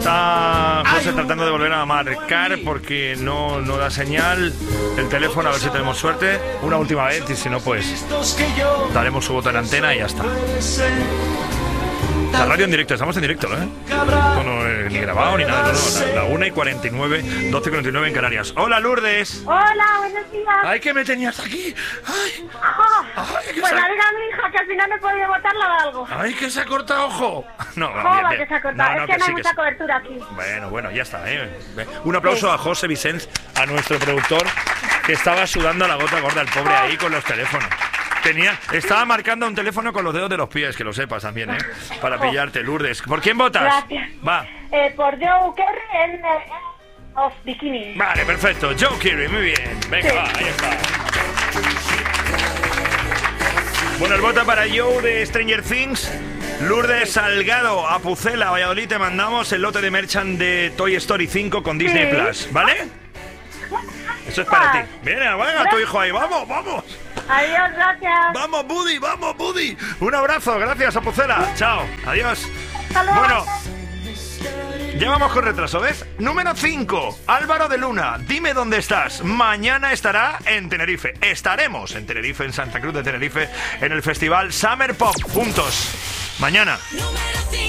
Está José tratando de volver a marcar porque no da señal el teléfono, a ver si tenemos suerte. Una última vez y si no, pues daremos su voto en antena y ya está. La radio en directo, estamos en directo, ¿eh? Ni grabado ni nada, no. La 1:49, 12:49 en Canarias. Hola, Lourdes. Hola, buenos días. Ay, que me tenías aquí. Ay, pues la diga a mi hija que al final no he podido votarla o algo. Ay, que se ha cortado ojo. No, Joder, que se ha cortado. No, es que no hay sí, mucha cobertura aquí. Bueno, ya está, ¿eh? Un aplauso a José Vicente, a nuestro productor, que estaba sudando la gota gorda, el pobre ahí con los teléfonos. Estaba marcando un teléfono con los dedos de los pies, que lo sepas también, ¿eh? Para pillarte, Lourdes. ¿Por quién votas? Gracias. Va. Por Joe Kerry en Of Bikini. Vale, perfecto. Joe Kerry, muy bien. Venga, va, ahí está. Bueno, el voto para Joe de Stranger Things. Lourdes Salgado, a Pucela, Valladolid, te mandamos el lote de merchant de Toy Story 5 con Disney Plus, ¿vale? Eso es para ti. Venga, a tu hijo ahí, vamos. Adiós, gracias. Vamos, Buddy. Un abrazo, gracias, Apucela. Chao, adiós. Hasta luego. Bueno, ya vamos con retraso, ¿ves? Número 5, Álvaro de Luna, dime dónde estás. Mañana estará en Tenerife. Estaremos en Tenerife, en Santa Cruz de Tenerife, en el festival Summer Pop. Juntos. Mañana.